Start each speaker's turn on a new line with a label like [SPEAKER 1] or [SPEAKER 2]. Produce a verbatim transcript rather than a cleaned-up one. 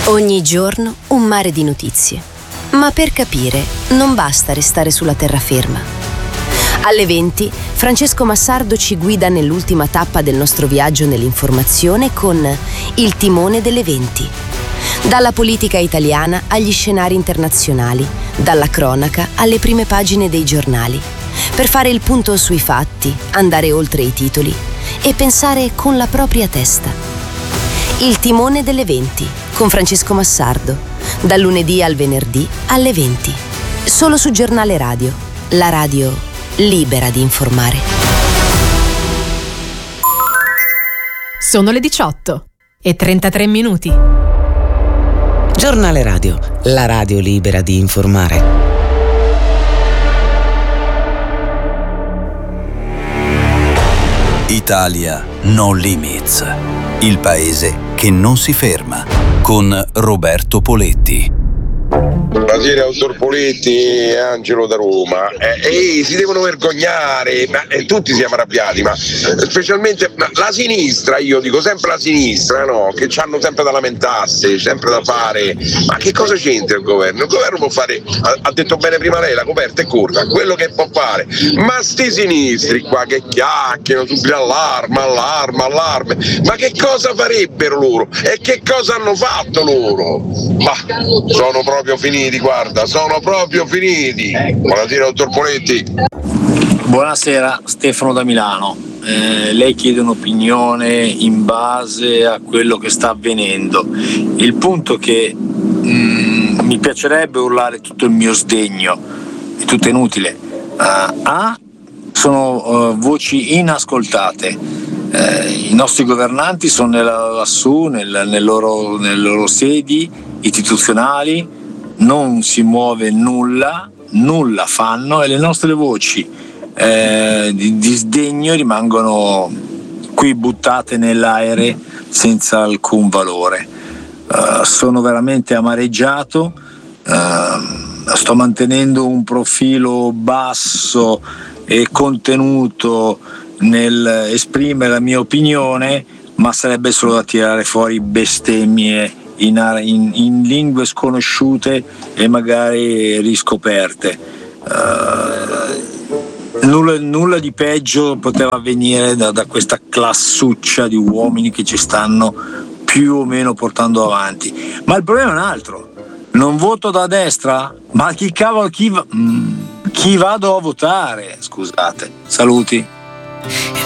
[SPEAKER 1] Ogni giorno un mare di notizie. Ma per capire non basta restare sulla terraferma. Alle venti Francesco Massardo ci guida nell'ultima tappa del nostro viaggio nell'informazione con Il timone delle venti. Dalla politica italiana agli scenari internazionali, dalla cronaca alle prime pagine dei giornali, per fare il punto sui fatti, andare oltre i titoli e pensare con la propria testa. Il timone delle venti con Francesco Massardo, dal lunedì al venerdì alle venti, solo su Giornale Radio, la radio libera di informare.
[SPEAKER 2] Sono le diciotto e trentatré minuti.
[SPEAKER 3] Giornale Radio, la radio libera di informare.
[SPEAKER 4] Italia No Limits, il paese che non si ferma, con Roberto Poletti.
[SPEAKER 5] Buonasera, dottor Poletti, Angelo da Roma. Eh, ehi, si devono vergognare, ma eh, tutti siamo arrabbiati, ma eh, specialmente ma la sinistra, io dico sempre la sinistra, no? Che c'hanno sempre da lamentarsi, sempre da fare. Ma che cosa c'entra il governo? Il governo può fare, ha, ha detto bene prima lei, la coperta è corta, quello che può fare. Ma sti sinistri qua che chiacchierano sugli allarme, allarme, allarme, ma che cosa farebbero loro? E che cosa hanno fatto loro? Ma sono proprio finiti, guarda, sono proprio finiti. Buonasera, dottor Poletti.
[SPEAKER 6] Buonasera, Stefano da Milano. Eh, lei chiede un'opinione in base a quello che sta avvenendo. Il punto è che mm, mi piacerebbe urlare tutto il mio sdegno, è tutto inutile. Uh, A, sono uh, voci inascoltate. Eh, I nostri governanti sono nella, lassù, nel, nel loro, nelle loro sedi istituzionali, non si muove nulla, nulla fanno e le nostre voci eh, di, di sdegno rimangono qui buttate nell'aere senza alcun valore. Uh, sono veramente amareggiato, uh, sto mantenendo un profilo basso e contenuto nel esprimere la mia opinione, ma sarebbe solo da tirare fuori bestemmie In, in, in lingue sconosciute e magari riscoperte. Uh, nulla, nulla di peggio poteva avvenire da, da questa classuccia di uomini che ci stanno più o meno portando avanti. Ma il problema è un altro: non voto da destra? Ma chi cavolo, chi, va, mm, chi vado a votare? Scusate, saluti.